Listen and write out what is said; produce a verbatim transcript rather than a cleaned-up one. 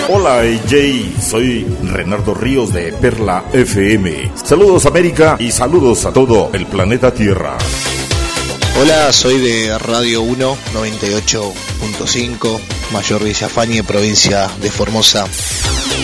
Hola A J, soy Renardo Ríos de Perla F M. Saludos América y saludos a todo el planeta Tierra. Hola, soy de Radio uno noventa y ocho punto cinco, Mayor Villafañe, provincia de Formosa.